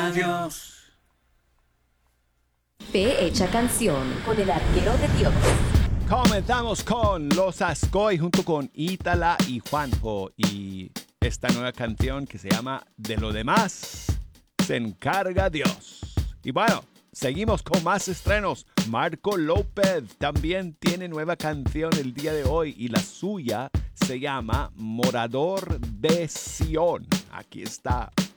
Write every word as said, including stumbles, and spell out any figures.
encarga Dios. Fe hecha canción con el arquero de Dios. Comenzamos con Los Ascoy junto con Ítala y Juanjo y esta nueva canción que se llama De lo demás se encarga Dios. Y bueno, seguimos con más estrenos. Marco López también tiene nueva canción el día de hoy y la suya se llama Morador de Sion. Aquí está.